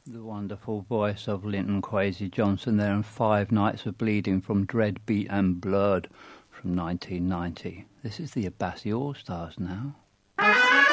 The wonderful voice of Linton Kwesi Johnson there, and 5 Nights of Bleeding from Dread, Beat and Blood from 1990. This is the Abassi All-Stars now.